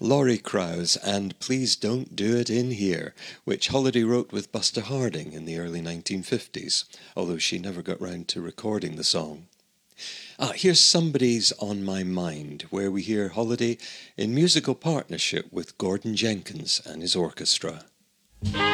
Laurie Krause and Please Don't Do It In Here, which Holiday wrote with Buster Harding in the early 1950s, although she never got round to recording the song. Here's Somebody's On My Mind, where we hear Holiday in musical partnership with Gordon Jenkins and his orchestra.